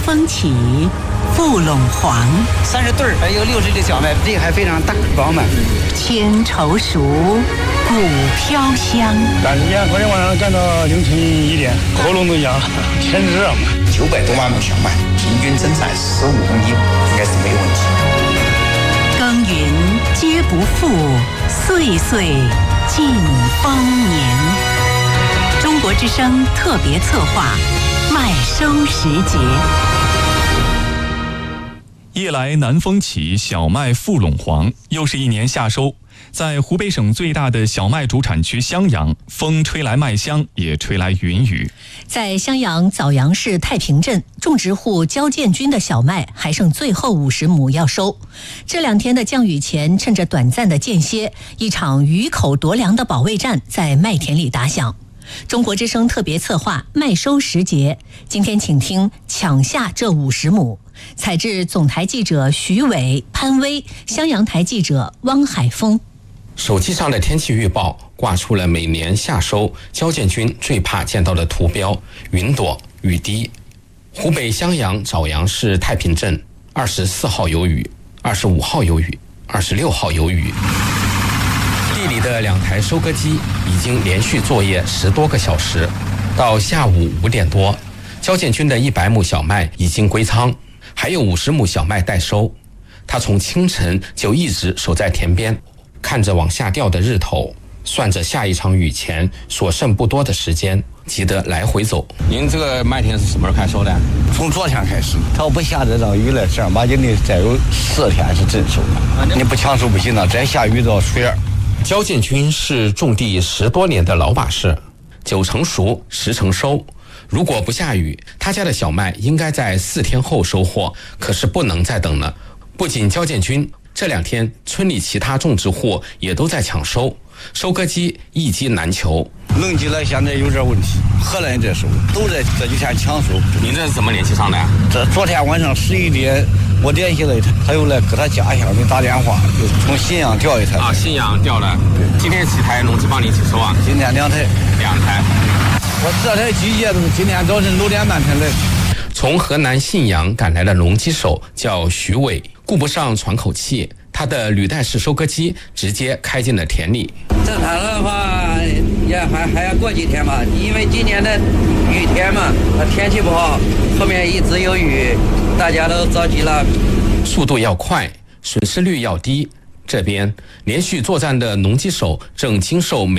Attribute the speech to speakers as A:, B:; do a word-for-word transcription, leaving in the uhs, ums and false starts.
A: 风起，富陇黄。
B: 三十对儿，还有六十粒小麦，这个还非常大饱满。
A: 千愁熟，谷飘香。
C: 但是呀，昨天晚上干到凌晨一点，喉咙都痒了，天热嘛。
D: 九百多万亩小麦，平均增产十五公斤，应该是没有问题。
A: 耕耘皆不负，岁岁尽丰年。中国之声特别策划，麦收时节。
E: 夜来南风起，小麦富陇黄，又是一年夏收。在湖北省最大的小麦主产区襄阳，风吹来麦香，也吹来云雨。
F: 在襄阳枣阳市太平镇，种植户焦建军的小麦还剩最后五十亩要收。这两天的降雨前，趁着短暂的间歇，一场雨口夺粮的保卫战在麦田里打响。中国之声特别策划麦收时节，今天请听抢下这五十亩。采制总台记者徐伟、潘威，襄阳台记者汪海峰。
G: 手机上的天气预报挂出了每年夏收焦建军最怕见到的图标：云朵、雨滴。湖北襄阳枣阳市太平镇，二十四号有雨，二十五号有雨，二十六号有雨。地里的两台收割机已经连续作业十多个小时，到下午五点多，焦建军的一百亩小麦已经归仓，还有五十亩小麦待收。他从清晨就一直守在田边，看着往下掉的日头，算着下一场雨前所剩不多的时间，急得来回走。
H: 您这个麦田是什么时候开始收的？
C: 从昨天开始，它要不下这场雨了，正儿八经的再有四天是真收了。你不抢收不行了，再下雨到水儿。
G: 焦建军是种地十多年的老把式，九成熟，十成收。如果不下雨，他家的小麦应该在四天后收获，可是不能再等了。不仅焦建军，这两天村里其他种植户也都在抢收，收割机一机难求。
C: 弄起来现在有点问题，荷兰这收都在这几天抢收。
H: 您这是怎么联系上的？
C: 这昨天晚上十一点，我联系了他，他又来给他家乡的打电话，又从信阳调一台。
H: 啊，信阳调了。今天几台农机帮你一起收啊？
C: 今天两台，
H: 两台。
C: 我这台机械都是今天早晨六点半才来。
G: 从河南信阳赶来的农机手叫徐伟，顾不上喘口气，他的履带式收割机直接开进了田里。
B: 正常的话也还还要过几天嘛，因为今年的雨天嘛，天气不好，后面一直有雨，大家都着急了。
G: 速度要快，损失率要低。这边连续作战的农机手正经受